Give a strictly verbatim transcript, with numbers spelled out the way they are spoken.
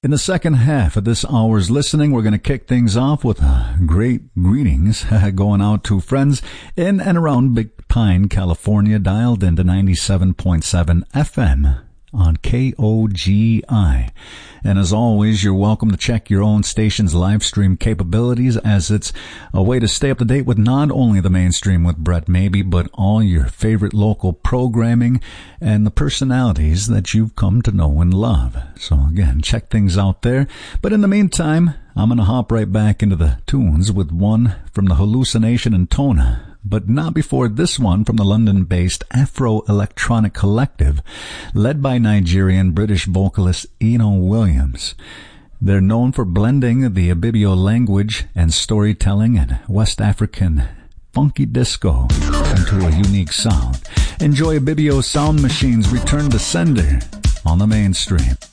In the second half of this hour's listening, we're going to kick things off with uh, great greetings going out to friends in and around Big Pine, California, dialed into ninety-seven point seven F M on K O G I. And as always, you're welcome to check your own station's live stream capabilities, as it's a way to stay up to date with not only the mainstream with Brett Maybe, but all your favorite local programming and the personalities that you've come to know and love. So again, check things out there. But in the meantime, I'm going to hop right back into the tunes with one from the Hallucination and Tona, but not before this one from the London-based Afro-Electronic Collective, led by Nigerian-British vocalist Eno Williams. They're known for blending the Ibibio language and storytelling and West African funky disco into a unique sound. Enjoy Ibibio Sound Machine's return to sender on the mainstream.